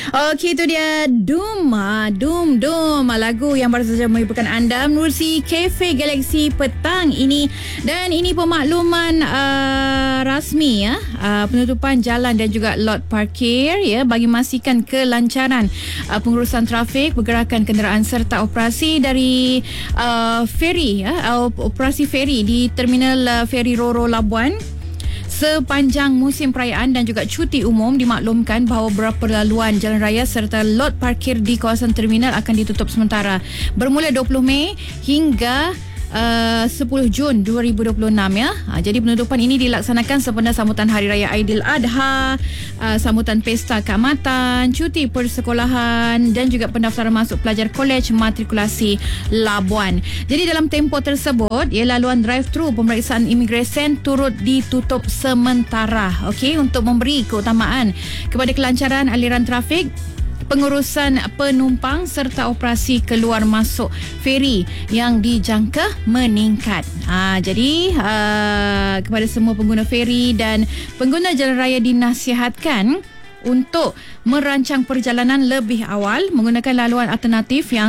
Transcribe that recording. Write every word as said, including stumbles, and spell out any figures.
Okey, itu dia Doom. Ha, Doom, Doom. Lagu yang baru saja menghiburkan anda menerusi Cafe Galaxy petang ini. Dan ini pemakluman uh, rasmi ya. Uh, penutupan jalan dan juga lot parkir ya bagi memastikan kelancaran uh, pengurusan trafik, pergerakan kenderaan serta operasi dari uh, feri ya, uh, operasi feri di Terminal uh, Feri Roro Labuan. Sepanjang musim perayaan dan juga cuti umum, dimaklumkan bahawa beberapa laluan jalan raya serta lot parkir di kawasan terminal akan ditutup sementara bermula dua puluh Mei hingga Uh, sepuluh Jun dua ribu dua puluh enam ya. Ha, jadi penutupan ini dilaksanakan sempena sambutan Hari Raya Aidiladha, uh, sambutan Pesta Keamatan, cuti persekolahan dan juga pendaftaran masuk pelajar kolej matrikulasi Labuan. Jadi dalam tempoh tersebut, ya, laluan drive-thru pemeriksaan imigresen turut ditutup sementara. Okey, untuk memberi keutamaan kepada kelancaran aliran trafik, pengurusan penumpang serta operasi keluar masuk feri yang dijangka meningkat. Ha, jadi uh, kepada semua pengguna feri dan pengguna jalan raya dinasihatkan untuk merancang perjalanan lebih awal menggunakan laluan alternatif yang